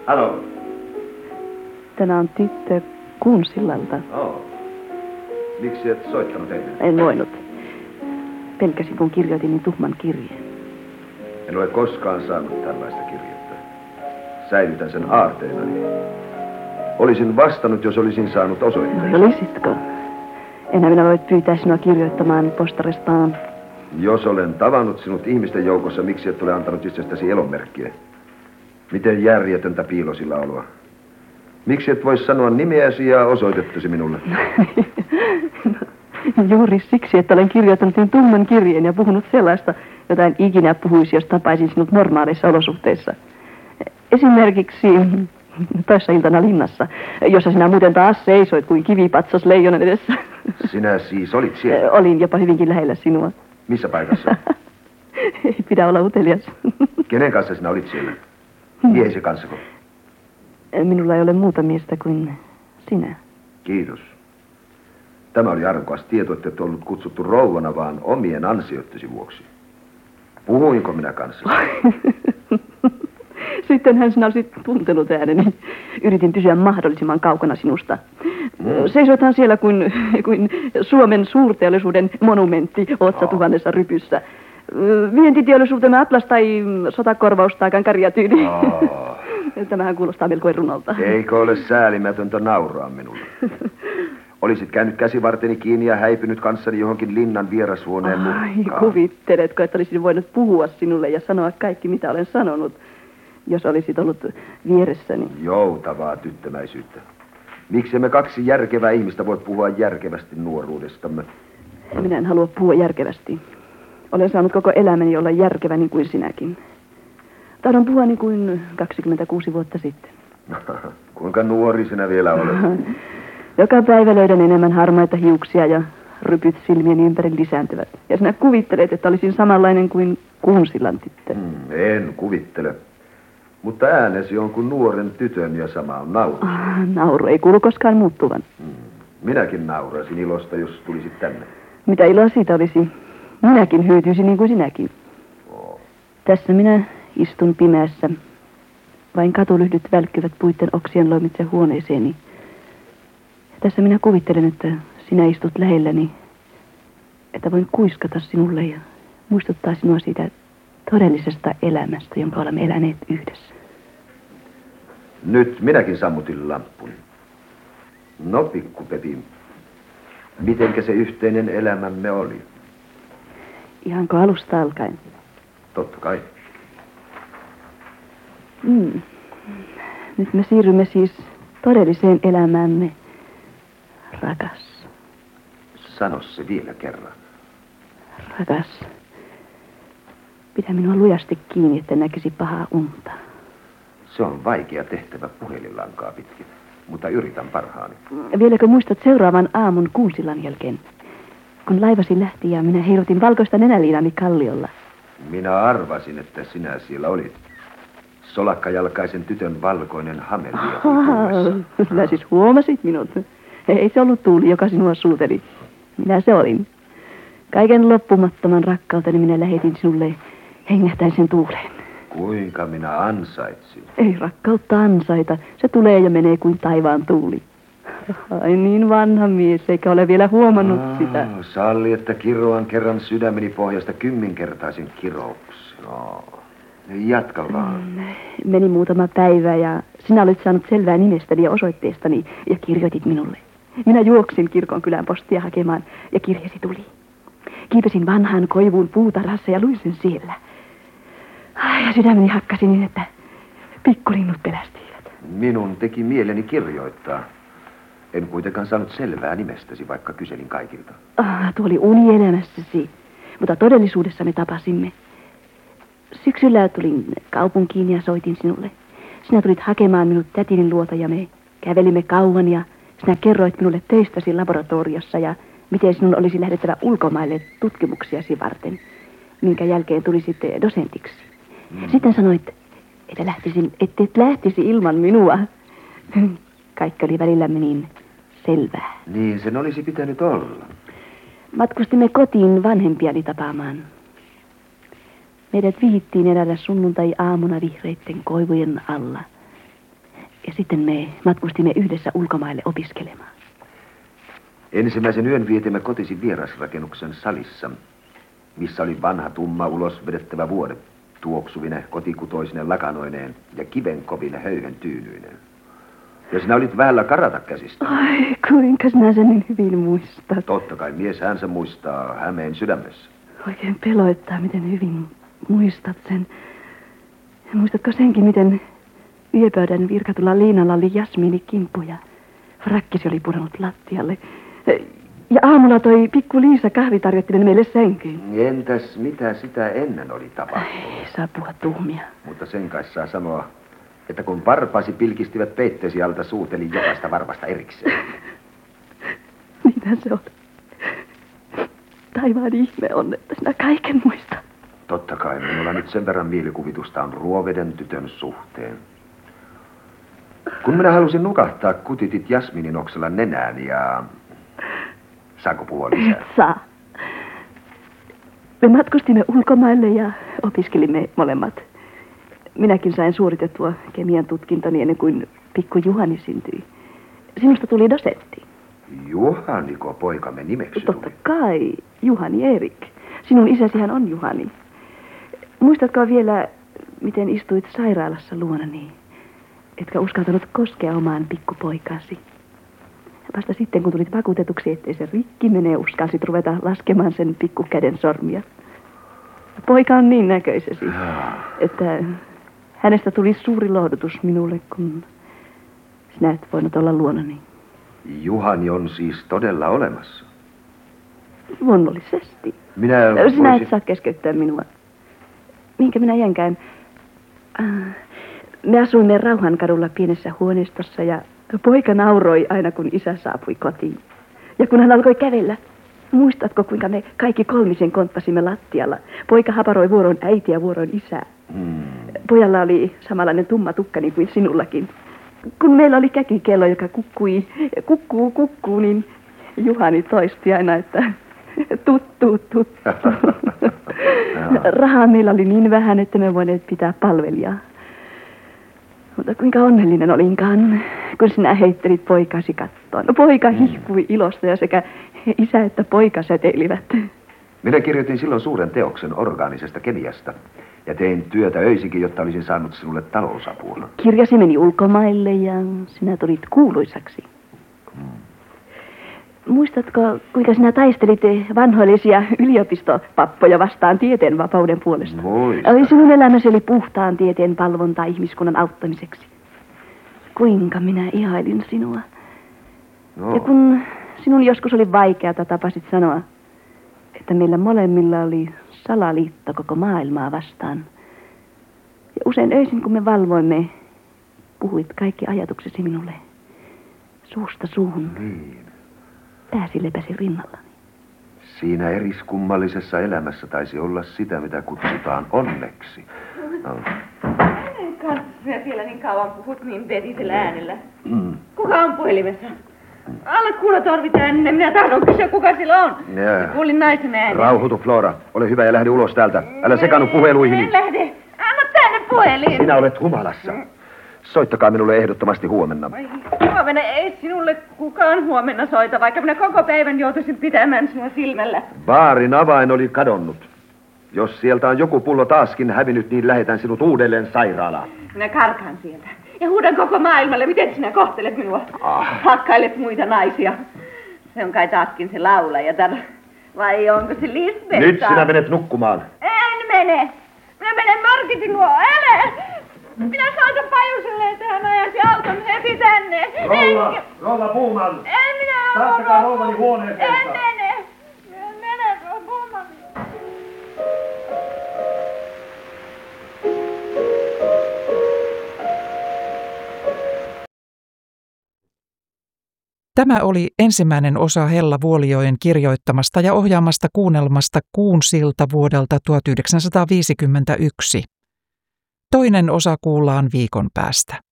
Halo. Tämä on tyttö Kuunsillalta. Miksi et soittanut ennen? En voinut. Pelkäsin, kun kirjoitin niin tuhman kirjeen. En ole koskaan saanut tällaista kirjettä. Säilytän sen aarteenani. Olisin vastannut, jos olisin saanut osoitteen. No, olisitko? Enhän minä voit pyytää sinua kirjoittamaan postarestaan. Jos olen tavannut sinut ihmisten joukossa, miksi et ole antanut itsestäsi elonmerkkiä? Miten järjetöntä piilosilla oloa? Miksi et voi sanoa nimeäsi ja osoitettasi minulle? No, juuri siksi, että olen kirjoittanut niin tumman kirjeen ja puhunut sellaista, jota en ikinä puhuisi, jos tapaisin sinut normaaleissa olosuhteissa. Esimerkiksi toissa iltana linnassa, jossa sinä muuten taas seisoit kuin kivipatsas leijonan edessä. Sinä siis olit siellä? Olin jopa hyvinkin lähellä sinua. Missä paikassa? Ei pidä olla utelias. Kenen kanssa sinä olit siellä? Miehesi kanssako? Minulla ei ole muuta miestä kuin sinä. Kiitos. Tämä oli arvokas tieto, että et ollut kutsuttu rouvana, vaan omien ansioittesi vuoksi. Puhuinko minä kanssa? Sittenhän sinä olisit tuntenut ääneni. Yritin pysyä mahdollisimman kaukana sinusta. Seisoithan siellä kuin Suomen suurteollisuuden monumentti otsa tuhannessa rypyssä. Vientiteollisuutemme atlas tai sotakorvaustaakan karjatyyli. Tämähän kuulostaa melko runolta. Eikö ole säälimätöntä nauraa minulle? Olisit käynyt käsivarteni kiinni ja häipynyt kanssani johonkin linnan vierashuoneen nurkkaan. Kuvitteletko, että olisin voinut puhua sinulle ja sanoa kaikki, mitä olen sanonut, jos olisit ollut vieressäni? Joutavaa tyttömäisyyttä. Miksi me kaksi järkevää ihmistä voi puhua järkevästi nuoruudestamme? Minä en halua puhua järkevästi. Olen saanut koko elämäni olla järkevä niin kuin sinäkin. Tahdon puhua niin kuin 26 vuotta sitten. Kuinka nuori sinä vielä olet? Joka päivä löydän enemmän harmaita hiuksia ja rypyt silmieni ympäri lisääntyvät. Ja sinä kuvittelet, että olisin samanlainen kuin Kuunsillan tyttö. En kuvittele. Mutta äänesi on kuin nuoren tytön ja sama on nauru. Nauru ei kuulu koskaan muuttuvan. Minäkin naurasin ilosta, jos tulisit tänne. Mitä iloa siitä olisi? Minäkin hyytyisin niin kuin sinäkin. Tässä minä istun pimeässä. Vain katulyhdyt välkkyvät puitten oksien loimitse huoneeseeni. Ja tässä minä kuvittelen, että sinä istut lähelläni. Että voin kuiskata sinulle ja muistuttaa sinua siitä todellisesta elämästä, jonka olemme eläneet yhdessä. Nyt minäkin sammutin lampun. No, pikkupepi, mitenkä se yhteinen elämämme oli? Ihanko alusta alkaen? Totta kai. Nyt me siirrymme siis todelliseen elämäämme, rakas. Sano se vielä kerran. Rakas. Pidä minua lujasti kiinni, että näkisi pahaa unta. Se on vaikea tehtävä puhelinlankaa pitkin, mutta yritän parhaani. Vieläkö muistat seuraavan aamun Kuunsillan jälkeen? Kun laivasi lähti ja minä heilutin valkoista nenäliinani kalliolla. Minä arvasin, että sinä siellä olit. Solakkajalkaisen tytön valkoinen hameli. Sinä siis huomasit minut. Ei se ollut Tuuli, joka sinua suuteli. Minä se olin. Kaiken loppumattoman rakkauteni minä lähetin sinulle hengähtäisen tuuleen. Kuinka minä ansaitsin? Ei rakkautta ansaita. Se tulee ja menee kuin taivaan tuuli. Ai niin vanha mies, eikä ole vielä huomannut sitä. Salli, että kiroan kerran sydämeni pohjasta 10-kertaisen kirouksen. Jatka vaan. Meni muutama päivä ja sinä olet saanut selvää nimestäni ja osoitteestani ja kirjoitit minulle. Minä juoksin kirkonkylän postia hakemaan ja kirjasi tuli. Kiipesin vanhaan koivuun puutarhassa ja luin sen siellä. Ja sydämeni hakkasi niin, että pikkulinnut pelästyivät. Minun teki mieleni kirjoittaa. En kuitenkaan saanut selvää nimestäsi, vaikka kyselin kaikilta. Tuo oli unielämässäsi, mutta todellisuudessa me tapasimme. Syksyllä tulin kaupunkiin ja soitin sinulle. Sinä tulit hakemaan minut tätini luota ja me kävelimme kauan ja sinä kerroit minulle töistäsi laboratoriossa ja miten sinun olisi lähdettävä ulkomaille tutkimuksiasi varten, minkä jälkeen tulisit dosentiksi. Sitten sanoit, että et lähtisi ilman minua. Kaikki oli välillämme niin selvää. Niin sen olisi pitänyt olla. Matkustimme kotiin vanhempiani tapaamaan. Meidät vihittiin eräällä sunnuntai-aamuna vihreitten koivujen alla. Ja sitten me matkustimme yhdessä ulkomaille opiskelemaan. Ensimmäisen yön vietimme kotisi vierasrakennuksen salissa, missä oli vanha tumma ulos vedettävä vuode, tuoksuvine kotikutoisine lakanoineen ja kivenkovine höyhen tyynyineen. Ja sinä olit vähällä karata käsistä. Ai, kuinka sinä sen niin hyvin muistat. Totta kai mies hän se muistaa Hämeen sydämessä. Oikein peloittaa, miten hyvin muistat sen. Muistatko senkin, miten yöpöydän virkatulla liinalla oli jasmiinikimppu ja frakkisi oli pudonnut lattialle. Ja aamulla toi pikku Liisa kahvitarjottimen meille sänkyyn. Entäs mitä sitä ennen oli tapahtunut? Ei saa puhua tuhmia. Mutta sen kai saa sanoa, että kun varpaasi pilkistivät peitteesi alta, suuteli jokaista varvasta erikseen. Mitä se on? Taivaan ihme on, että sinä kaiken muistat. Totta kai minulla nyt sen verran mielikuvitusta on Ruoveden tytön suhteen. Kun minä halusin nukahtaa, kutitit jasminin oksella nenään ja... Saanko puhua lisää? Saa. Me matkustimme ulkomaille ja opiskelimme molemmat. Minäkin sain suoritettua kemian tutkintoni ennen kuin pikku Juhani syntyi. Sinusta tuli dosentti. Juhaniko poikamme nimeksi tuli? Totta kai, Juhani Erik. Sinun isäsihän on Juhani. Muistatko vielä, miten istuit sairaalassa luonani, etkä uskaltanut koskea omaan pikkupoikasi? Vasta sitten, kun tulit vakuutetuksi, ettei se rikki mene, uskalsit ruveta laskemaan sen pikkukäden sormia. Poika on niin näköisesi, että hänestä tuli suuri lohdutus minulle, kun sinä et voinut olla luonani. Juhani on siis todella olemassa. Luonnollisesti. Sinä et saa keskeyttää minua. Minkä minä jänkään? Me asuimme Rauhankadulla pienessä huoneistossa ja poika nauroi aina, kun isä saapui kotiin. Ja kun hän alkoi kävellä, muistatko, kuinka me kaikki kolmisen konttasimme lattialla? Poika haparoi vuoroin äiti ja vuoroin isää. Pojalla oli samanlainen tumma tukka niin kuin sinullakin. Kun meillä oli käkikello, joka kukkuu, niin Juhani toisti aina, että tuttu. Rahaa meillä oli niin vähän, että me voineet pitää palvelijaa. Mutta kuinka onnellinen olinkaan, kun sinä heittelit poikasi kattoon. Poika hihkui ilosta ja sekä isä että poika säteilivät. Minä kirjoitin silloin suuren teoksen orgaanisesta kemiasta. Ja tein työtä öisinkin, jotta olisin saanut sinulle talousapua. Kirjasi meni ulkomaille ja sinä tulit kuuluisaksi. Muistatko, kuinka sinä taistelit vanhoillisia yliopistopappoja vastaan tieteen vapauden puolesta? Muistan. Sinun elämäsi oli puhtaan tieteen palvontaa ihmiskunnan auttamiseksi. Kuinka minä ihailin sinua. No. Ja kun sinun joskus oli vaikeata, tapasit sanoa, että meillä molemmilla oli salaliitto koko maailmaa vastaan. Ja usein öisin, kun me valvoimme, puhuit kaikki ajatuksesi minulle suusta suuhun. Niin. Pääsi lepäsi rinnallani. Siinä eriskummallisessa elämässä taisi olla sitä, mitä kutsutaan onneksi. No. Kanssa vielä niin kauan puhut niin verisellä äänellä. Kuka on puhelimessa? Anna kuulla Torvi tänne, minä tahdon kysyä, kuka sillä on. Kuulin naisen äänen. Rauhoitu, Flora. Ole hyvä ja lähde ulos täältä. Älä sekaannu puheluihini. En lähde. Anna tänne puhelin. Sinä olet humalassa. Soittakaa minulle ehdottomasti huomenna. Huomenna ei sinulle kukaan huomenna soita, vaikka minä koko päivän joutuisin pitämään sinua silmällä. Baarin avain oli kadonnut. Jos sieltä on joku pullo taaskin hävinnyt, niin lähetän sinut uudelleen sairaalaan. Minä karkaan sieltä ja huudan koko maailmalle, miten sinä kohtelet minua. Hakkailet muita naisia. Se on kai taaskin se laulajatar. Vai onko se Lisbeth? Nyt sinä menet nukkumaan. En mene. Minä menen Margitin luo. Älä! Minä soitan Pajuselle, että hän ajasi auton heti tänne. Rouva Puuman. En minä ole. Saattakaa rouvani huoneeseen. En mene. En mene, rouva Puuman. Tämä oli ensimmäinen osa Hella Vuolijoen kirjoittamasta ja ohjaamasta kuunnelmasta Kuun silta vuodelta 1951. Toinen osa kuullaan viikon päästä.